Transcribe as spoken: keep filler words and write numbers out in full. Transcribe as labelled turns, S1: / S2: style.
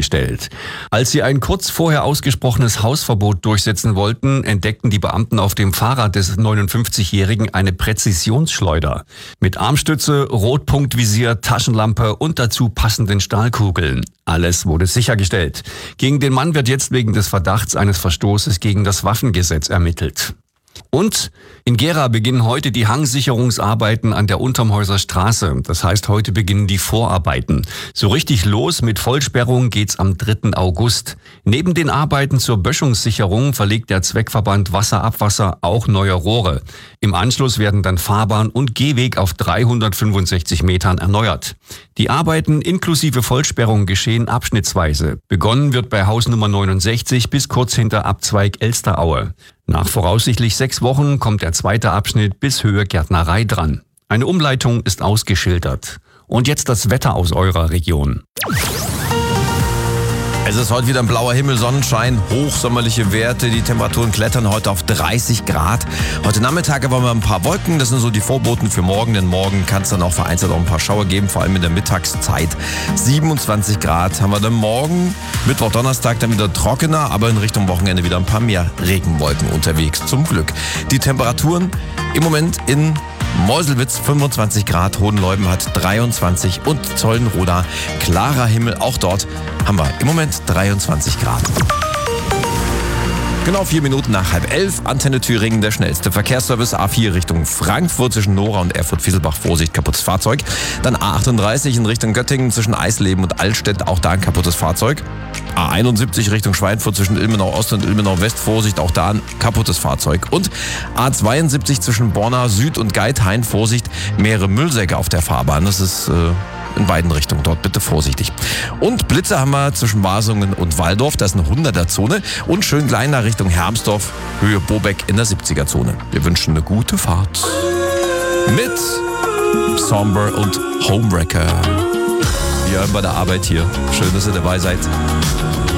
S1: gestellt. Als sie ein kurz vorher ausgesprochenes Hausverbot durchsetzen wollten, entdeckten die Beamten auf dem Fahrrad des neunundfünfzigjährigen eine Präzisionsschleuder. Mit Armstütze, Rotpunktvisier, Taschenlampe und dazu passenden Stahlkugeln. Alles wurde sichergestellt. Gegen den Mann wird jetzt wegen des Verdachts eines Verstoßes gegen das Waffengesetz ermittelt. Und in Gera beginnen heute die Hangsicherungsarbeiten an der Untermhäuser Straße. Das heißt, heute beginnen die Vorarbeiten. So richtig los mit Vollsperrung geht's am dritten August. Neben den Arbeiten zur Böschungssicherung verlegt der Zweckverband Wasserabwasser auch neue Rohre. Im Anschluss werden dann Fahrbahn und Gehweg auf dreihundertfünfundsechzig Metern erneuert. Die Arbeiten inklusive Vollsperrung geschehen abschnittsweise. Begonnen wird bei Haus Nummer neunundsechzig bis kurz hinter Abzweig Elsteraue. Nach voraussichtlich sechs Wochen kommt der zweite Abschnitt bis Höhe Gärtnerei dran. Eine Umleitung ist ausgeschildert. Und jetzt das Wetter aus eurer Region.
S2: Es ist heute wieder ein blauer Himmel, Sonnenschein, hochsommerliche Werte. Die Temperaturen klettern heute auf dreißig Grad. Heute Nachmittag haben wir ein paar Wolken. Das sind so die Vorboten für morgen. Denn morgen kann es dann auch vereinzelt auch ein paar Schauer geben, vor allem in der Mittagszeit. siebenundzwanzig Grad haben wir dann morgen. Mittwoch, Donnerstag dann wieder trockener, aber in Richtung Wochenende wieder ein paar mehr Regenwolken unterwegs. Zum Glück. Die Temperaturen im Moment in Meuselwitz fünfundzwanzig Grad, Hohenleuben hat dreiundzwanzig und Zollenroda klarer Himmel. Auch dort haben wir im Moment dreiundzwanzig Grad. Genau vier Minuten nach halb elf, Antenne Thüringen, der schnellste Verkehrsservice. A vier Richtung Frankfurt zwischen Nora und Erfurt-Fieselbach, Vorsicht, kaputtes Fahrzeug. Dann A achtunddreißig in Richtung Göttingen zwischen Eisleben und Altstedt, auch da ein kaputtes Fahrzeug. A einundsiebzig Richtung Schweinfurt zwischen Ilmenau Ost und Ilmenau West, Vorsicht, auch da ein kaputtes Fahrzeug. Und A zweiundsiebzig zwischen Borna Süd und Geithain, Vorsicht, mehrere Müllsäcke auf der Fahrbahn. Das ist äh, in beiden Richtungen, dort bitte vorsichtig. Und Blitze haben wir zwischen Basungen und Walldorf, das ist eine hunderter-Zone. Und schön klein nach Richtung Hermsdorf, Höhe Bobeck in der siebziger-Zone. Wir wünschen eine gute Fahrt. Mit Somber und Homewrecker. Wir hören bei der Arbeit hier. Schön, dass ihr dabei seid.